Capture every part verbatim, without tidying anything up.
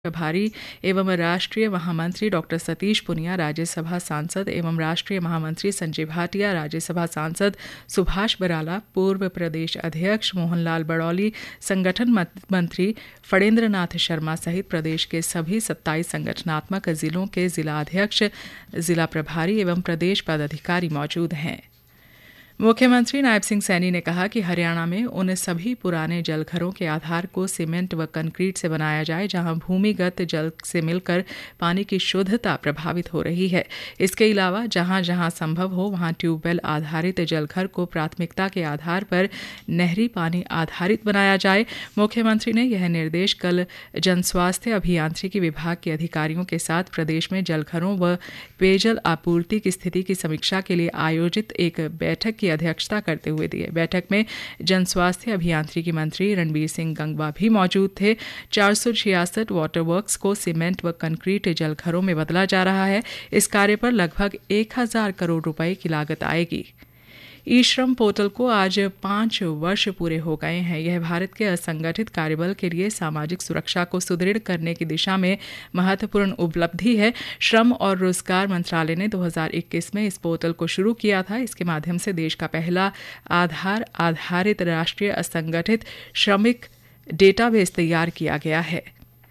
प्रभारी एवं राष्ट्रीय महामंत्री डॉक्टर सतीश पुनिया, राज्यसभा सांसद एवं राष्ट्रीय महामंत्री संजय भाटिया, राज्यसभा सांसद सुभाष बराला, पूर्व प्रदेश अध्यक्ष मोहनलाल बड़ौली, संगठन मंत्री फणेंद्र नाथ शर्मा सहित प्रदेश के सभी सत्ताईस संगठनात्मक जिलों के जिला अध्यक्ष, जिला प्रभारी एवं प्रदेश पदाधिकारी मौजूद हैं। मुख्यमंत्री नायब सिंह सैनी ने कहा कि हरियाणा में उन सभी पुराने जलघरों के आधार को सीमेंट व कंक्रीट से बनाया जाए जहां भूमिगत जल से मिलकर पानी की शुद्धता प्रभावित हो रही है। इसके अलावा जहां जहां संभव हो वहां ट्यूबवेल आधारित जलघर को प्राथमिकता के आधार पर नहरी पानी आधारित बनाया जाए। मुख्यमंत्री ने यह निर्देश कल जनस्वास्थ्य अभियांत्रिकी विभाग के अधिकारियों के साथ प्रदेश में जलघरों व पेयजल आपूर्ति की स्थिति की समीक्षा के लिए आयोजित एक बैठक की अध्यक्षता करते हुए दिए। बैठक में जन स्वास्थ्य अभियांत्रिकी मंत्री रणबीर सिंह गंगवा भी मौजूद थे। चार सौ छियासठ वाटर वर्क्स को सीमेंट व कंक्रीट जलघरों में बदला जा रहा है। इस कार्य पर लगभग एक हजार करोड़ रुपए की लागत आएगी। ई श्रम पोर्टल को आज पांच वर्ष पूरे हो गए हैं। यह भारत के असंगठित कार्यबल के लिए सामाजिक सुरक्षा को सुदृढ़ करने की दिशा में महत्वपूर्ण उपलब्धि है। श्रम और रोजगार मंत्रालय ने दो हज़ार इक्कीस में इस पोर्टल को शुरू किया था। इसके माध्यम से देश का पहला आधार आधारित राष्ट्रीय असंगठित श्रमिक डेटाबेस तैयार किया गया है।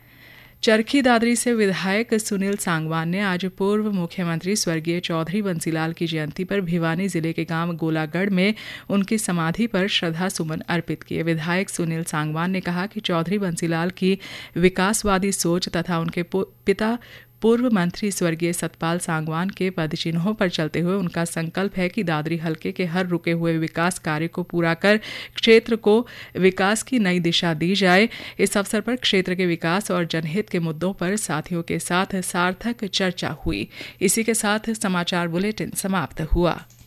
चरखी दादरी से विधायक सुनील सांगवान ने आज पूर्व मुख्यमंत्री स्वर्गीय चौधरी बंसीलाल की जयंती पर भिवानी जिले के गांव गोलागढ़ में उनकी समाधि पर श्रद्धा सुमन अर्पित किए। विधायक सुनील सांगवान ने कहा कि चौधरी बंसीलाल की विकासवादी सोच तथा उनके पिता पूर्व मंत्री स्वर्गीय सतपाल सांगवान के पदचिन्हों पर चलते हुए उनका संकल्प है कि दादरी हलके के हर रुके हुए विकास कार्य को पूरा कर क्षेत्र को विकास की नई दिशा दी जाए। इस अवसर पर क्षेत्र के विकास और जनहित के मुद्दों पर साथियों के साथ सार्थक चर्चा हुई। इसी के साथ समाचार बुलेटिन समाप्त हुआ।